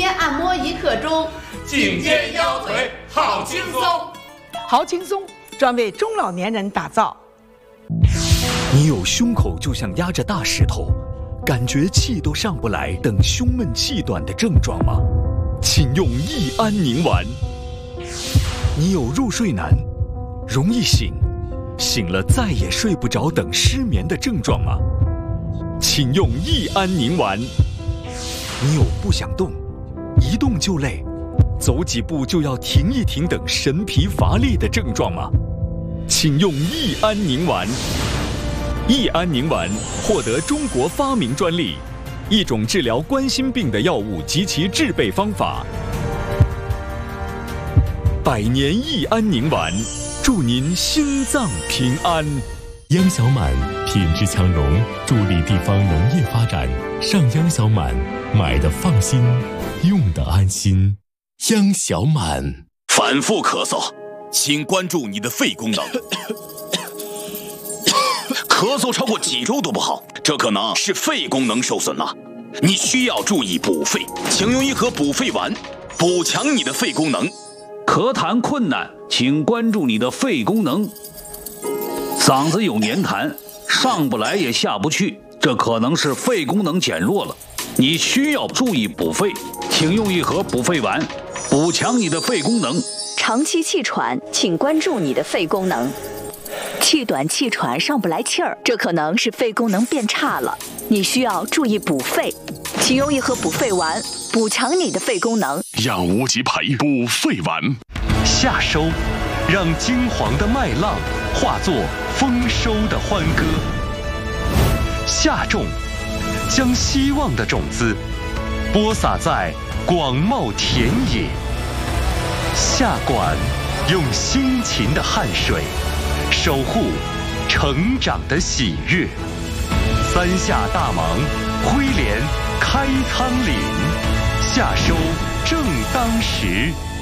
天按摩1刻钟， 颈肩腰腿好轻松。 好轻松，专为中老年人打造。 你有胸口就像压着大石头，感觉气都上不来等胸闷气短的症状吗？请用益安宁丸。你有入睡难、容易醒了再也睡不着等失眠的症状吗？请用益安宁丸。你有不想动、一动就累、走几步就要停一停等神疲乏力的症状吗？请用益安宁丸。益安宁丸获得中国发明专利，一种治疗冠心病的药物及其制备方法。100年益安宁丸，祝您心脏平安。 央小满品质强融，助力地方农业发展。上央小满，买的放心，用的安心。央小满。 反复咳嗽，请关注你的肺功能。咳嗽超过几周都不好，这可能是肺功能受损了。你需要注意补肺，请用1盒补肺丸，补强你的肺功能。 咳痰困难，请关注你的肺功能。嗓子有黏痰，上不来也下不去，这可能是肺功能减弱了。你需要注意补肺，请用1盒补肺丸，补强你的肺功能。 长期气喘，请关注你的肺功能。气短气喘上不来气儿，这可能是肺功能变差了，你需要注意补肺，请用1盒补肺丸，补强你的肺功能。 养无极培补肺丸。夏收，让金黄的麦浪化作丰收的欢歌。夏种，将希望的种子播撒在广袤田野。夏管，用辛勤的汗水守护成长的喜悦。3夏大忙，挥镰开仓廪，夏收正当时。